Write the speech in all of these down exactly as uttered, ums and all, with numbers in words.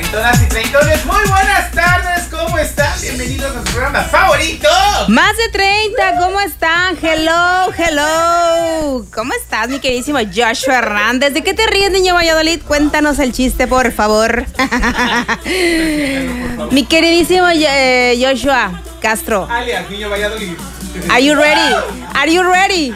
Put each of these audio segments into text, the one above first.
Treintonas y treintones, muy buenas tardes, ¿cómo están? Bienvenidos a su programa favorito. Más de treinta, ¿cómo están? Hello, hello. ¿Cómo estás, mi queridísimo Joshua Hernández? ¿De qué te ríes, niño Valladolid? Cuéntanos el chiste, por favor. Mi queridísimo eh, Joshua Castro. Alias, niño Valladolid. Are you ready? Are you ready?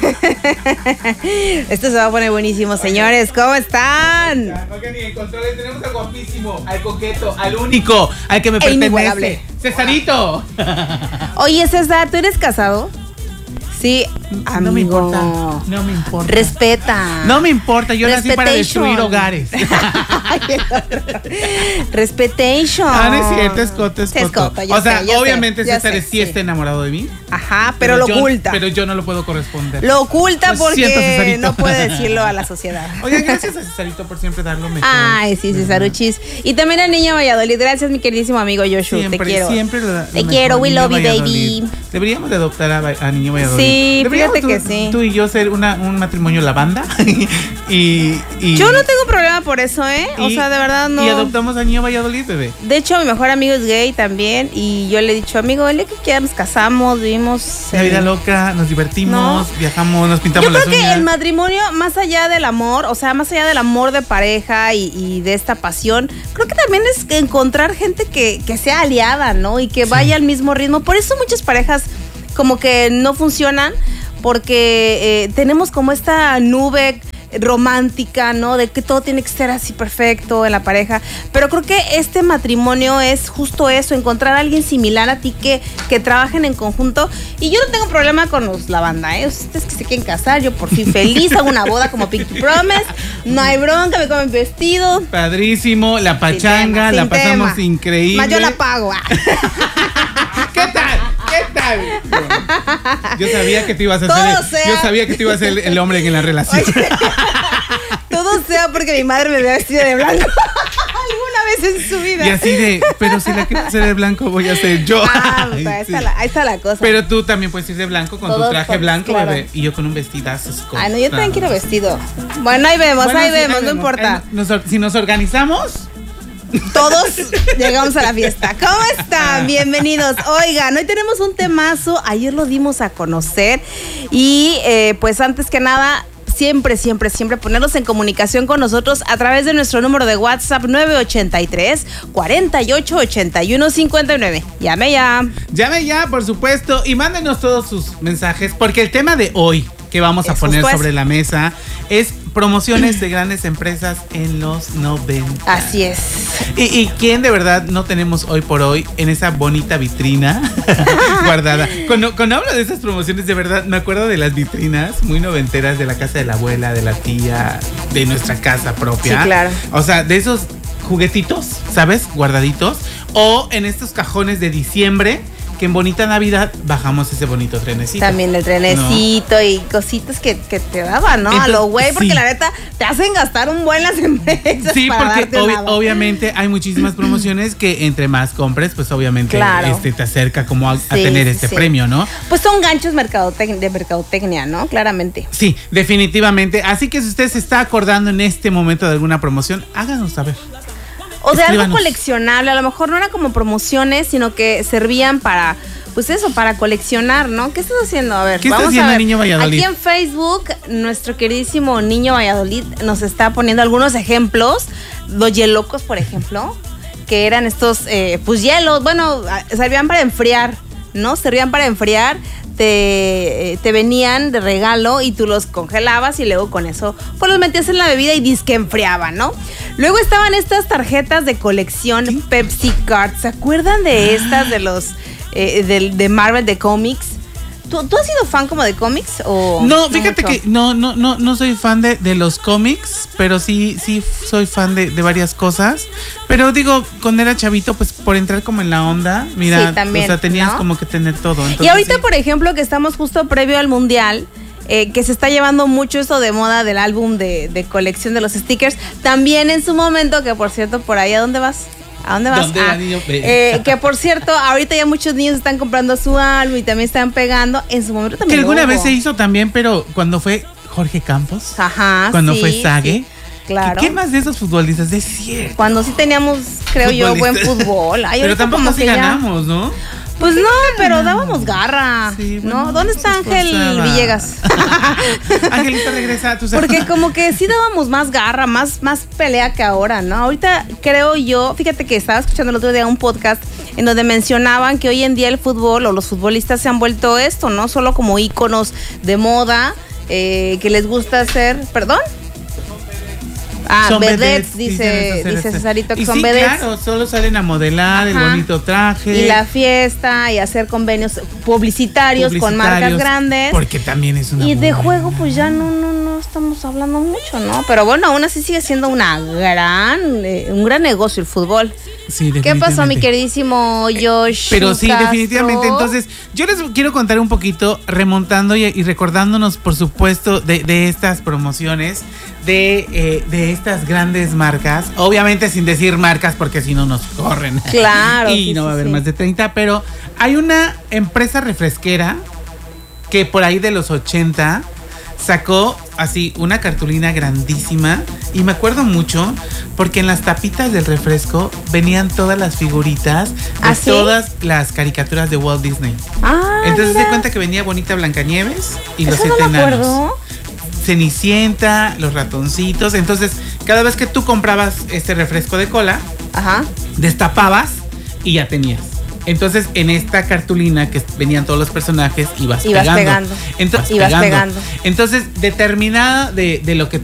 Esto se va a poner buenísimo, señores. ¿Cómo están? No, que ni en controles tenemos al guapísimo, al coqueto, al único, al que me pertenece. Inigualable. Cesarito. Oye, César, ¿tú eres casado? Sí, amigo. No me importa. No me importa. Respeta. No me importa, yo nací para destruir hogares. Respetation. Ah, no es cierto, es coto, es coto. Es coto, yo o sea, sé, obviamente sé, César sé, sí, sí está enamorado de mí. Ajá, pero, pero lo yo, oculta. Pero yo no lo puedo corresponder. Lo oculta Lo porque siento, Cesarito. no puede decirlo a la sociedad. Oye, gracias a Cesarito por siempre dar lo mejor. Ay, sí, Cesaruchis. Y también al niño Valladolid. Gracias, mi queridísimo amigo Joshua. Siempre, te quiero. Siempre lo, lo Te mejor, quiero, we Niño love you, Valladolid. baby. Deberíamos de adoptar a, a Niño Valladolid. Sí, fíjate tú, que sí. Tú y yo ser una, un matrimonio lavanda. y, y Yo no tengo problema por eso, ¿eh? O y, sea, de verdad no. Y adoptamos a Niño Valladolid, bebé. De hecho, mi mejor amigo es gay también. Y yo le he dicho, amigo, el día que quieras, casamos, vivimos. La vida eh, loca, nos divertimos, ¿no? viajamos, nos pintamos Yo las creo uñas. que el matrimonio, más allá del amor, o sea, más allá del amor de pareja y, y de esta pasión, creo que también es encontrar gente que, que sea aliada, ¿no? Y que vaya al mismo ritmo. Por eso muchas parejas como que no funcionan, porque eh, tenemos como esta nube romántica, ¿no? De que todo tiene que ser así perfecto en la pareja. Pero creo que este matrimonio es justo eso, encontrar a alguien similar a ti que, que trabajen en conjunto. Y yo no tengo problema con los la banda, ¿eh? Ustedes que se quieren casar, yo por fin feliz, hago una boda como Pinky Promise. No hay bronca, me comen vestido. Padrísimo, la pachanga, Sin la tema, pasamos sin increíble. Más yo la pago. ¿Qué tal? ¿Qué tal? Yo sabía que te ibas a Todo hacer. sea. Yo sabía que te ibas a ser el hombre en la relación. Oye, todo sea porque mi madre me vea vestida de blanco alguna vez en su vida. Y así de, pero si la quiero hacer de blanco, voy a ser yo. Ah, pues, ahí, Sí. está la, ahí está la cosa. Pero tú también puedes ir de blanco con Todos tu traje por- blanco, claro. bebé. Y yo con un vestidazo. Ah, no, yo también quiero vestido. Bueno, ahí vemos, Bueno, ahí sí, vemos, no vemos. importa. Eh, nos or- si nos organizamos. Todos llegamos a la fiesta. ¿Cómo están? Bienvenidos. Oigan, hoy tenemos un temazo. Ayer lo dimos a conocer. Y eh, pues antes que nada, siempre, siempre, siempre ponernos en comunicación con nosotros a través de nuestro número de WhatsApp nueve ochenta y tres, cuarenta y ocho, ochenta y uno, cincuenta y nueve. Llame ya. Llame ya, por supuesto, y mándenos todos sus mensajes, porque el tema de hoy que vamos a Es poner justo sobre eso. la mesa es promociones de grandes empresas en los noventa. Así es. Y, y quién de verdad no tenemos hoy por hoy en esa bonita vitrina guardada. Cuando, cuando hablo de esas promociones, de verdad me acuerdo de las vitrinas muy noventeras de la casa de la abuela, de la tía, de nuestra casa propia. Sí, claro. O sea, de esos juguetitos, ¿sabes? Guardaditos. O en estos cajones de diciembre, que en bonita Navidad bajamos ese bonito trenecito. También el trenecito y cositas que, que te daban, ¿no? A Entonces, lo güey, porque sí. la neta te hacen gastar un buen las empresas. Sí, para porque darte obvi- nada. obviamente hay muchísimas promociones que entre más compres, pues obviamente Claro. este, te acerca como a, a Sí, tener sí, este sí. premio, ¿no? Pues son ganchos mercadotec- de mercadotecnia, ¿no? Claramente. Sí, definitivamente. Así que si usted se está acordando en este momento de alguna promoción, háganos saber. O sea, algo Escríbanos. coleccionable. A lo mejor no era como promociones, sino que servían para, pues eso, para coleccionar, ¿no? ¿Qué estás haciendo? A ver, ¿Qué está vamos haciendo a ver. Niño Valladolid? Aquí en Facebook, nuestro queridísimo Niño Valladolid nos está poniendo algunos ejemplos. Los hielocos, por ejemplo, que eran estos, eh, pues hielos, bueno, servían para enfriar, ¿no? Servían para enfriar. Te, te venían de regalo y tú los congelabas y luego con eso pues los metías en la bebida y disque enfriaban, ¿no? Luego estaban estas tarjetas de colección ¿Qué? Pepsi Card. ¿Se acuerdan de estas de los eh, de, de Marvel de cómics? ¿Tú, ¿Tú has sido fan como de cómics o No, fíjate mucho? que no, no, no, no soy fan de, de los cómics, pero sí, sí soy fan de, de varias cosas. Pero digo, cuando era chavito, pues por entrar como en la onda, mira, Sí, también, o sea, tenías ¿no? como que tener todo. Entonces, Y ahorita, sí. por ejemplo, que estamos justo previo al Mundial, eh, que se está llevando mucho esto de moda del álbum de, de colección de los stickers, también en su momento, que por cierto, por ahí, ¿a dónde vas? ¿A dónde vas? ¿Dónde Ah, va, niño? eh, que por cierto, ahorita ya muchos niños están comprando su álbum y también están pegando. En su momento Que también alguna hubo. vez se hizo también, pero cuando fue Jorge Campos, Ajá, cuando sí, fue Sague. sí, claro. ¿Qué más de esos futbolistas? De cierto. Cuando sí teníamos creo yo, buen fútbol. Ay, pero tampoco como así que ya... ganamos, ¿no? Pues no, pero dábamos garra, sí, bueno, ¿no? ¿Dónde está Ángel Villegas? Angelito, regresa a tu Porque como que sí dábamos más garra, más, más pelea que ahora, ¿no? Ahorita creo yo, fíjate que estaba escuchando el otro día un podcast en donde mencionaban que hoy en día el fútbol o los futbolistas se han vuelto esto, ¿no? Solo como íconos de moda, eh, que les gusta hacer, ¿perdón? Ah, son vedettes, vedettes, dice, dice Cesarito que y son sí, vedettes. Claro, solo salen a modelar. Ajá. El bonito traje. Y la fiesta y hacer convenios publicitarios, publicitarios con marcas grandes. Porque también es una Y de buena. juego, pues ya no, no, no estamos hablando mucho, ¿no? Pero bueno, aún así sigue siendo una gran, eh, un gran negocio el fútbol. Sí, ¿Qué pasó, mi queridísimo Josh? Pero sí, Castro? definitivamente. Entonces, yo les quiero contar un poquito, remontando y, y recordándonos, por supuesto, de, de estas promociones, de, eh, de estas grandes marcas. Obviamente sin decir marcas, porque si no nos corren. Claro. y sí, no va sí, a haber sí. más de treinta, pero hay una empresa refresquera que por ahí de los ochenta sacó así una cartulina grandísima y me acuerdo mucho porque en las tapitas del refresco venían todas las figuritas de ¿Ah, sí? todas las caricaturas de Walt Disney. Ah, Entonces mira. se cuenta que venía Bonita Blancanieves y los Eso no siete me enanos. acuerdo. Cenicienta, los ratoncitos. Entonces, cada vez que tú comprabas este refresco de cola, Ajá. destapabas y ya tenías. Entonces, en esta cartulina que venían todos los personajes, ibas, Ibas pegando. pegando. Entonces, Ibas pegando. pegando. Entonces, determinada de, de lo que